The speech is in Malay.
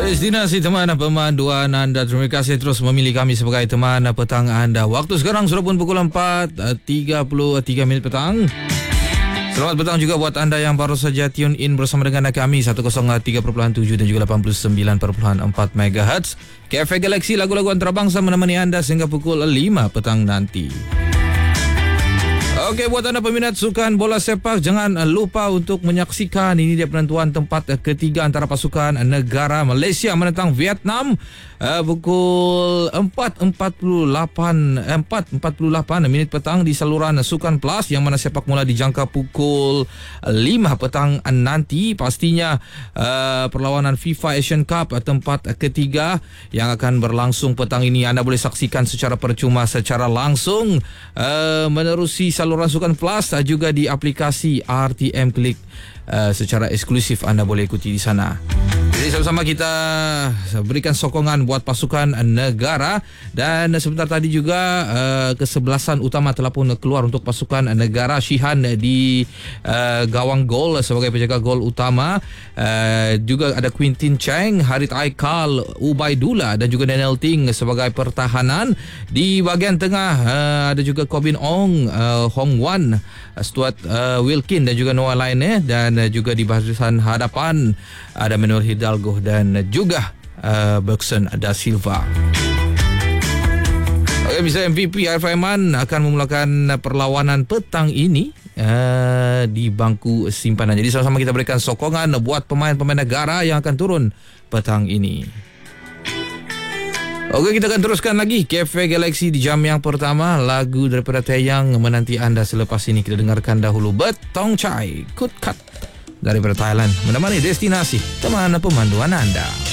Destinasi teman pemanduan anda. Terima kasih terus memilih kami sebagai teman petang anda. Waktu sekarang sudah pun pukul 4.33 petang. Selamat petang juga buat anda yang baru saja tune in bersama dengan kami 103.7 dan juga 89.4 MHz. Cafe Galaxy, lagu-lagu antarabangsa menemani anda sehingga pukul 5 petang nanti. Okey, buat anda peminat sukan bola sepak, jangan lupa untuk menyaksikan ini dia penentuan tempat ketiga antara pasukan negara Malaysia menentang Vietnam pukul 4.48 minit petang di saluran Sukan Plus, yang mana sepak bola dijangka pukul 5 petang nanti. Pastinya perlawanan FIFA Asian Cup tempat ketiga yang akan berlangsung petang ini anda boleh saksikan secara percuma, secara langsung menerusi saluran Sukan Plus, juga di aplikasi RTM Klik. Secara eksklusif anda boleh ikuti di sana. Jadi sama-sama kita berikan sokongan buat pasukan negara. Dan sebentar tadi juga kesebelasan utama telah pun keluar untuk pasukan negara. Shihan di gawang gol sebagai penjaga gol utama. Juga ada Quintin Cheng, Harith Aikal, Ubaidullah dan juga Daniel Ting sebagai pertahanan. Di bahagian tengah ada juga Kobin Ong, Hong Wan, Stuart Wilkin dan juga Noah Laineh. Dan juga di barisan hadapan ada Manuel Hidalgo dan juga Bergson da Silva. Okay, misalnya MVP Arif Aiman akan memulakan perlawanan petang ini di bangku simpanan. Jadi sama-sama kita berikan sokongan buat pemain-pemain negara yang akan turun petang ini. Okey, kita akan teruskan lagi Cafe Galaxy di jam yang pertama. Lagu daripada Taeyang menanti anda selepas ini. Kita dengarkan dahulu Betong Chai Kut Kat daripada Thailand menemani destinasi teman pemanduan anda.